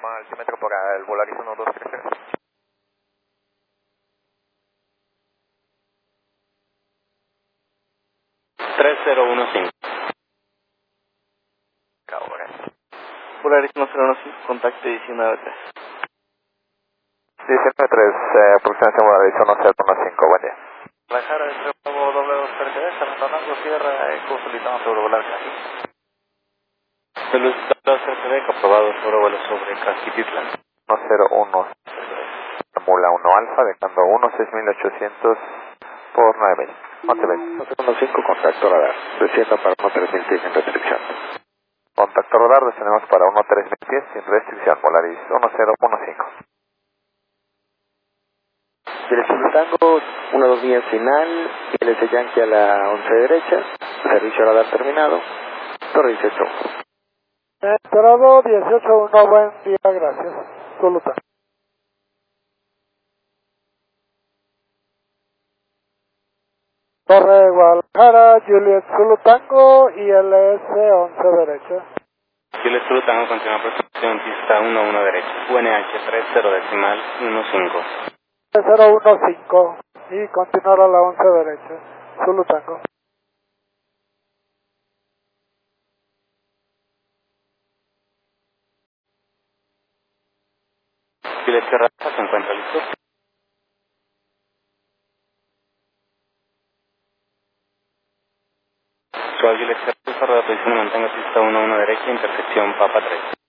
confirma altímetro para el Volaris 1230. 3015. Ahora. Volaris 1015, contacte 193. 193, aproximación Volaris 1015, buen día. La cara de nuevo W230, Fernando Sierra, consolidado sobre Volaris aquí. Solicitado CRCD, comprobado sobre vuelo sobre Casquititlán. 101, Mula 1 Alfa, dejando 16800 por 9000. 1120. 115, contacto radar. Descienda para 13000 sin restricción. Contacto radar, descendemos para 13010 sin restricción, Volaris 1015. Dirección Tango, 1-2 millas final, LS Yankee a la 11 derecha, servicio radar terminado, Torre 18. Esperado 18-1, buen día, gracias. Zulu Tango. Torre Guadalajara, Juliet Zulu Tango y LS 11 derecha. Juliet Zulu Tango, continúa aproximación pista 11 derecha. UNH 30 decimal 15. 015 y continuar a la 11 derecha. Zulu Tango. Juliet Sierra se encuentra listo. Suave Juliet Sierra, rueda de posición, mantenga pista 11 derecha, intersección Papa 3.